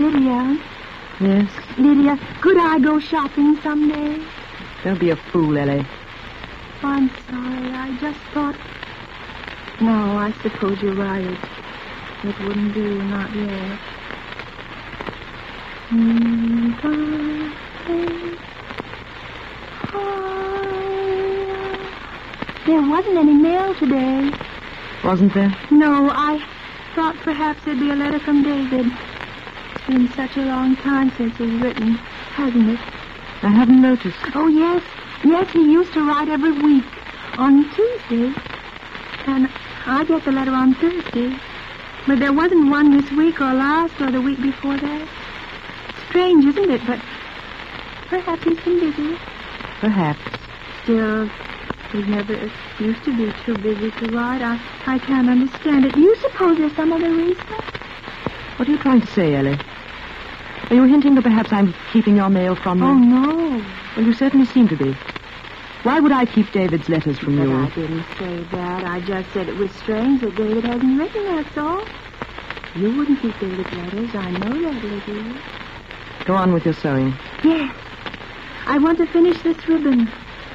Lydia. Yes? Lydia, could I go shopping someday? Don't be a fool, Ellie. Oh, I'm sorry. I just thought... No, I suppose you're right. It wouldn't do, not yet. There wasn't any mail today. Wasn't there? No, I thought perhaps there'd be a letter from David. It's been such a long time since he's written, hasn't it? I haven't noticed. Oh, yes. Yes, he used to write every week on Tuesday. And I get the letter on Thursday. But there wasn't one this week or last or the week before that. Strange, isn't it? But perhaps he's been busy. Perhaps. Still, he never used to be too busy to write. I can't understand it. Do you suppose there's some other reason? What are you trying to say, Ellie? Are you hinting that perhaps I'm keeping your mail from you? Oh, no. Well, you certainly seem to be. Why would I keep David's letters from But you? I didn't say that. I just said it was strange that David hasn't written, that's all. You wouldn't keep David's letters. I know that, Lydia. Go on with your sewing. Yes. I want to finish this ribbon.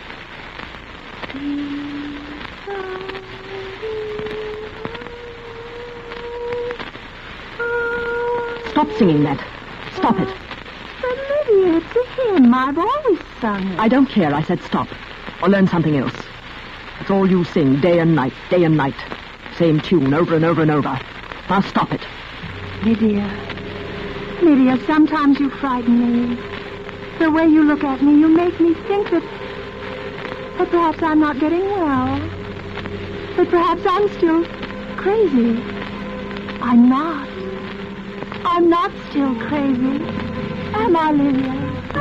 Stop singing that. Stop it. But Lydia, it's a hymn. I've always sung it. I don't care. I said stop. Or learn something else. That's all you sing, day and night, day and night. Same tune, over and over and over. Now stop it. Lydia, sometimes you frighten me. The way you look at me, you make me think that perhaps I'm not getting well. That perhaps I'm still crazy. I'm not. I'm not still crazy. Am I, Lydia?